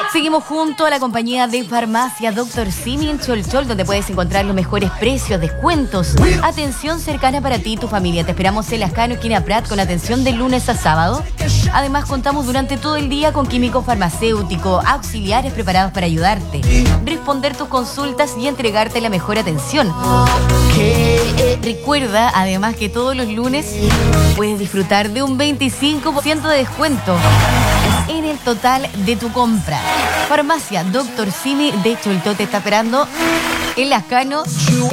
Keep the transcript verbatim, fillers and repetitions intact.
Seguimos junto a la compañía de farmacia Doctor Simi en Cholchol, donde puedes encontrar los mejores precios, descuentos, atención cercana para ti y tu familia. Te esperamos en Lascano, esquina Prat, con atención de lunes a sábado. Además, contamos durante todo el día con químicos farmacéuticos, auxiliares preparados para ayudarte, responder tus consultas y entregarte la mejor atención. Recuerda, además, que todos los lunes puedes disfrutar de un veinticinco por ciento de descuento en el total de tu compra. Farmacia Doctor Simi de Cholchol te está esperando en Lascano.